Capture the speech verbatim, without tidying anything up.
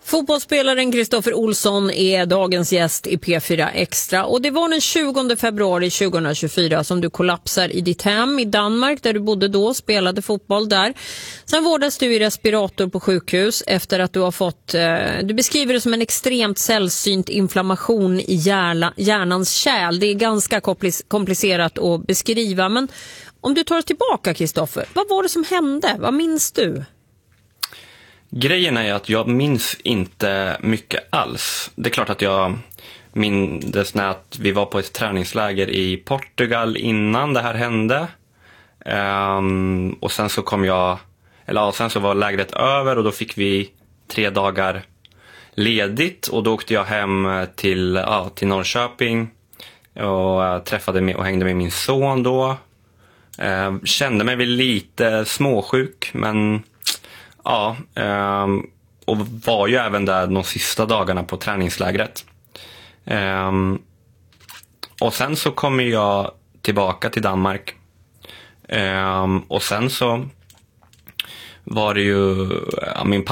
Fotbollsspelaren Kristoffer Olsson är dagens gäst i P fyra Extra, och det var den tjugonde februari tjugohundratjugofyra som du kollapsar i ditt hem i Danmark där du bodde då, spelade fotboll där. Sen vårdas du i respirator på sjukhus efter att du har fått, eh, du beskriver det som en extremt sällsynt inflammation i hjärna, hjärnans kärl. Det är ganska komplicerat att beskriva, men om du tar oss tillbaka, Kristoffer, vad var det som hände? Vad minns du? Grejen är att jag minns inte mycket alls. Det är klart att jag minns när att vi var på ett träningsläger i Portugal innan det här hände. Um, och sen så kom jag, eller ja, sen så var lägret över och då fick vi tre dagar ledigt. Och då åkte jag hem till, ja, till Norrköping och träffade med, och hängde med min son då. Uh, kände mig väl lite småsjuk, men ja, um, och var ju även där de sista dagarna på träningslägret. Um, och sen så kommer jag tillbaka till Danmark. Um, och sen så var det ju ja, min